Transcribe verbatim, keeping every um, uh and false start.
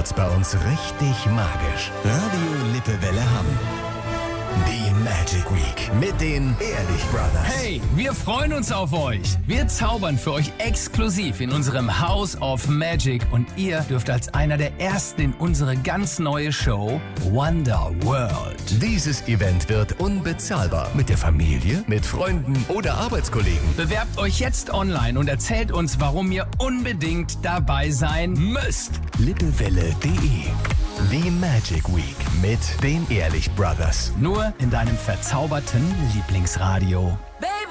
wird's bei uns richtig magisch. Radio Lippewelle Hamm. Die Magic Week mit den Ehrlich Brothers. Hey, wir freuen uns auf euch. Wir zaubern für euch exklusiv in unserem House of Magic und ihr dürft als einer der ersten in unsere ganz neue Show Wonder World. Dieses Event wird unbezahlbar. Mit der Familie, mit Freunden oder Arbeitskollegen. Bewerbt euch jetzt online und erzählt uns, warum ihr unbedingt dabei sein müsst. lippewelle punkt de. Die Magic Week mit den Ehrlich Brothers. Nur in deinem verzauberten Lieblingsradio.